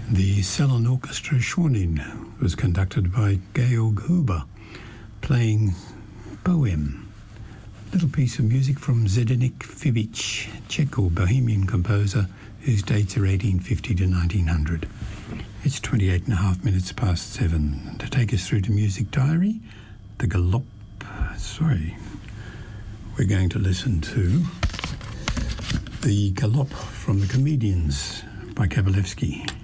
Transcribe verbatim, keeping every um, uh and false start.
The Salon Orchestra Schwanin was conducted by Georg Huber, playing Poem, little piece of music from Zdeněk Fibič, Czech Bohemian composer whose dates are eighteen fifty to nineteen hundred. It's twenty-eight and a half minutes past seven. To take us through to Music Diary, the Galop, sorry, we're going to listen to the Galop from the Comedians by Kabalevsky.